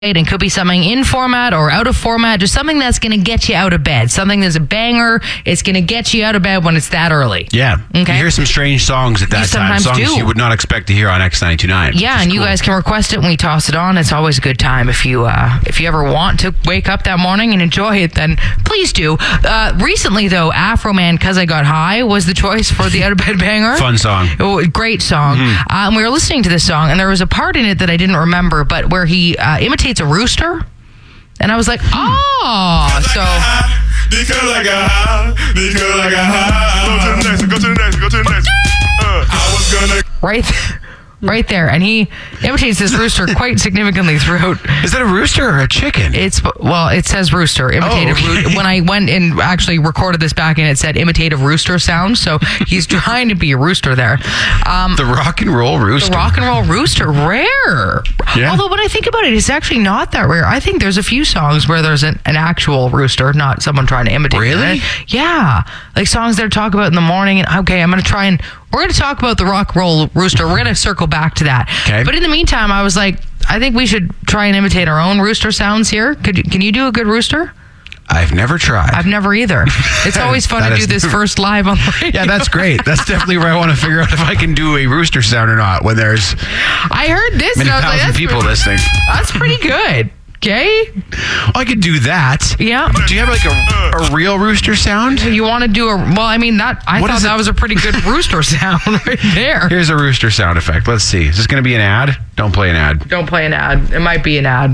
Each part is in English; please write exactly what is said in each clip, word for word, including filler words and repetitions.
and could be something in format or out of format, just something that's going to get you out of bed. Something that's a banger. It's going to get you out of bed when it's that early. Yeah. Okay. You hear some strange songs at that You time. sometimes Songs do. you would not expect to hear on X ninety-two point nine. Yeah, and you guys can request it when we toss it on. It's always a good time. If you uh, if you ever want to wake up that morning and enjoy it, then please do. Uh, recently, though, Afro Man, Cause I Got High was the choice for the out of bed banger. Fun song. Oh, great song. Mm-hmm. Uh, and we were listening to this song, and there was a part in it that I didn't remember, but where he uh, imitates a rooster. And I was like, oh, so. Because I got high, because I got high. Go to the next, go to the next, go to the next. Uh, I was gonna. Right th- Right there. And he imitates this rooster quite significantly throughout. Is that a rooster or a chicken? It's, well, it says rooster. Imitative oh, okay. roo- When I went and actually recorded this back in, it said imitative rooster sound. So he's trying to be a rooster there. Um, the rock and roll rooster. The rock and roll rooster. Rare. Yeah. Although when I think about it, it's actually not that rare. I think there's a few songs where there's an, an actual rooster, not someone trying to imitate Really? it. Yeah. Like songs that talk about in the morning. And okay, I'm going to try and... We're going to talk about the rock roll rooster. We're going to circle back to that. Okay. But in the meantime, I was like, I think we should try and imitate our own rooster sounds here. Could you, can you do a good rooster? I've never tried. I've never either. It's always fun to do this first live on the radio. Yeah, that's great. That's definitely where I want to figure out if I can do a rooster sound or not when there's I heard this. many and I was thousand like, that's people pretty, listening. That's pretty good. Okay. Well, I could do that. Yeah. Do you have like a, a real rooster sound? You want to do a, well, I mean, that, I What thought is that it? was a pretty good rooster sound right there. Here's a rooster sound effect. Let's see. Is this going to be an ad? Don't play an ad. Don't play an ad. It might be an ad.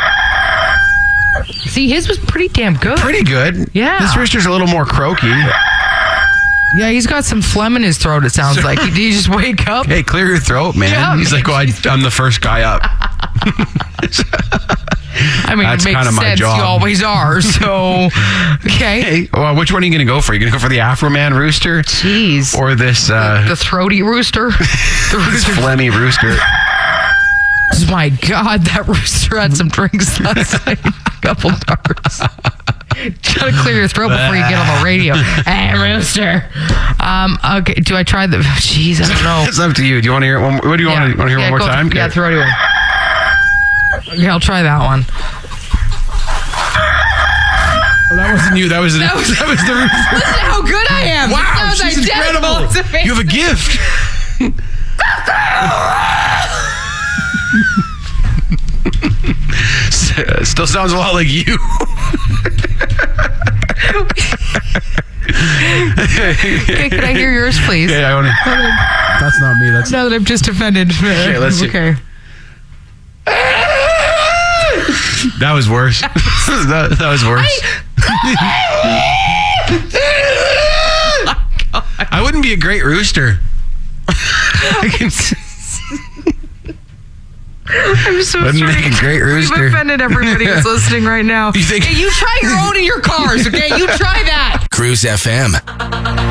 See, his was pretty damn good. Pretty good. Yeah. This rooster's a little more croaky. Yeah, he's got some phlegm in his throat, it sounds like. Did you just wake up? Hey, clear your throat, man. Yeah. He's like, oh, I, I'm the first guy up. I mean, That's it makes kinda my sense. job. You always are. So, okay. Hey, well, which one are you going to go for? Are you going to go for the Afro Man rooster? Jeez. Or this uh, The throaty rooster? The this rooster. phlegmy rooster? My God, that rooster had some drinks last night. A couple darts. Try to clear your throat before you get on the radio. Hey, rooster. Um, okay, do I try the... Jeez, I don't know. It's up to you. Do you want to hear it one? What do you Yeah. want to, want to hear Yeah, one more go- time? Yeah, Okay. throaty one. Okay, I'll try that one. Oh, that wasn't you. That was That was- that was the rooster. Listen to how good I am. Wow, That sounds she's identical. incredible. It's amazing. You have a gift. S- Still sounds a lot like you. Okay, can I hear yours, please? Okay, I want to. That's not me. That's Now that I'm just offended. Okay, let's see. Okay. that was worse. that, that was worse. I wouldn't be a great rooster. I can. I'm so Wouldn't sorry. make a great rooster. You've offended everybody who's listening right now. You think- Hey, you try your own in your cars, okay? You try that. Cruise F M.